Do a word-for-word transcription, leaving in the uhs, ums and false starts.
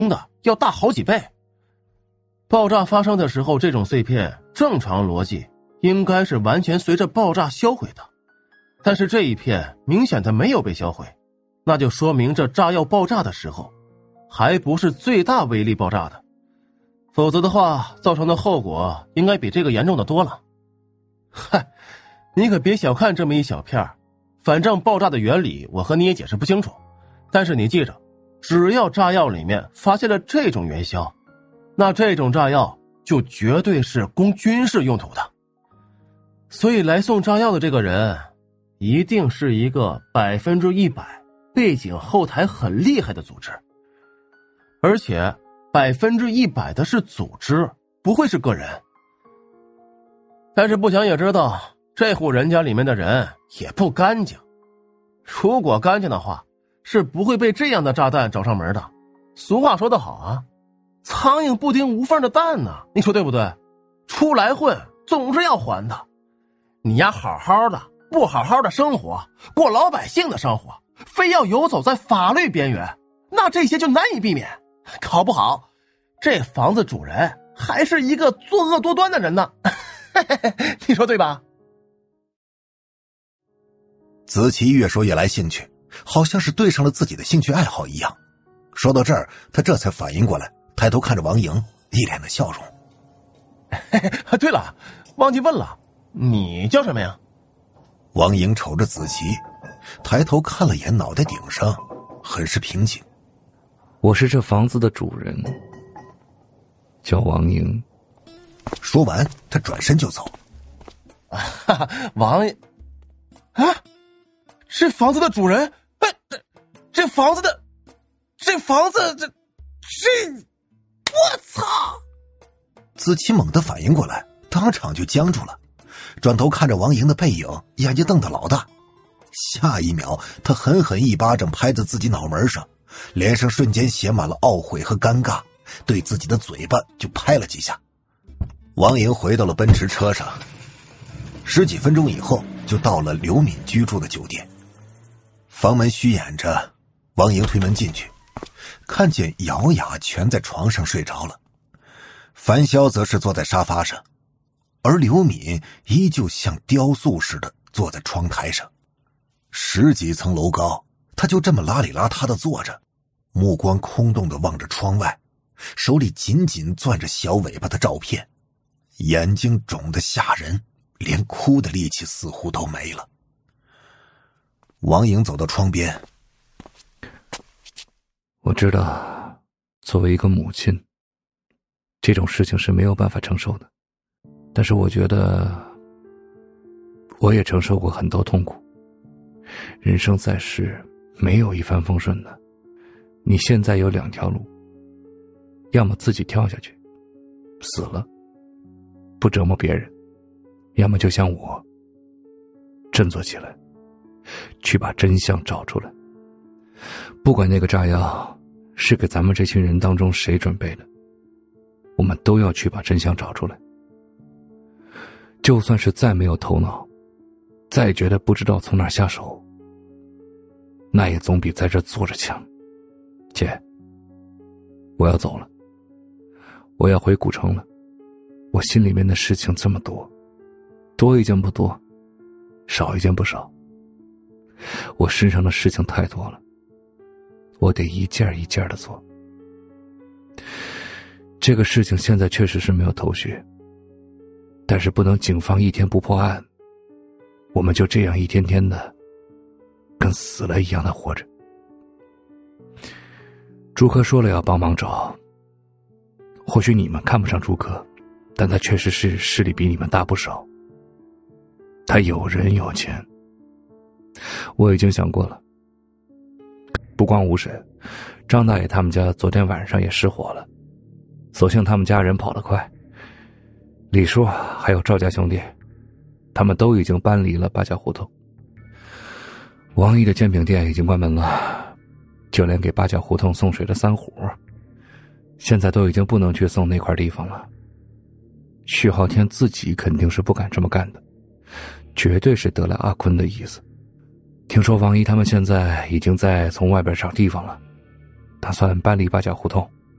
的要大好几倍。爆炸发生的时候，这种碎片正常逻辑应该是完全随着爆炸销毁的，但是这一片明显的没有被销毁，那就说明这炸药爆炸的时候还不是最大威力爆炸的，否则的话造成的后果应该比这个严重的多了。嗨，你可别小看这么一小片，反正爆炸的原理我和你也解释不清楚，但是你记着，只要炸药里面发现了这种元硝，那这种炸药就绝对是供军事用途的。所以来送炸药的这个人一定是一个百分之一百背景后台很厉害的组织，而且百分之一百的是组织，不会是个人。但是不想也知道，这户人家里面的人也不干净，如果干净的话是不会被这样的炸弹找上门的。俗话说得好啊，苍蝇不叮无缝的蛋呢，你说对不对？出来混总是要还的，你呀好好的不好好的生活，过老百姓的生活，非要游走在法律边缘，那这些就难以避免。搞不好这房子主人还是一个作恶多端的人呢。你说对吧？ 子琪越说越来兴趣，好像是对上了自己的兴趣爱好一样。说到这儿，他这才反应过来，抬头看着王莹，一脸的笑容。 对了，忘记问了，你叫什么呀？ 王莹瞅着子琪，抬头看了眼脑袋顶上，很是平静。 我是这房子的主人，叫王莹。 说完，他转身就走。 啊，王啊，这房子的主人，哎，这这房子的，这房子这这，我操！ 子琪猛地反应过来，当场就僵住了，转头看着王莹的背影，眼睛瞪得老大。下一秒，他狠狠一巴掌拍在自己脑门上，脸上瞬间写满了懊悔和尴尬，对自己的嘴巴就拍了几下。王莹回到了奔驰车上，十几分钟以后就到了刘敏居住的酒店。房门虚掩着，王莹推门进去，看见姚雅全在床上睡着了，樊潇则是坐在沙发上，而刘敏依旧像雕塑似的坐在窗台上。十几层楼高，他就这么邋里邋遢的坐着，目光空洞的望着窗外，手里紧紧攥着小尾巴的照片，眼睛肿得吓人，连哭的力气似乎都没了。王莹走到窗边， 我知道作为一个母亲，这种事情是没有办法承受的，但是我觉得我也承受过很多痛苦。人生在世没有一帆风顺的，你现在有两条路，要么自己跳下去死了不折磨别人，要么就像我振作起来，去把真相找出来。不管那个炸药是给咱们这群人当中谁准备的，我们都要去把真相找出来。就算是再没有头脑，再觉得不知道从哪下手，那也总比在这坐着强。姐，我要走了，我要回古城了。我心里面的事情这么多，多一件不多，少一件不少。我身上的事情太多了，我得一件一件的做。这个事情现在确实是没有头绪，但是不能警方一天不破案，我们就这样一天天的跟死了一样的活着。朱科说了要帮忙找，或许你们看不上朱科，但他确实是势力比你们大不少，他有人有钱。我已经想过了，不光吴婶，张大爷他们家昨天晚上也失火了，所幸他们家人跑得快。李叔还有赵家兄弟，他们都已经搬离了八家胡同。王毅的煎饼店已经关门了，就连给八家胡同送水的三虎现在都已经不能去送那块地方了。徐浩天自己肯定是不敢这么干的，绝对是得了阿坤的意思。听说王毅他们现在已经在从外边找地方了，打算搬离八家胡同。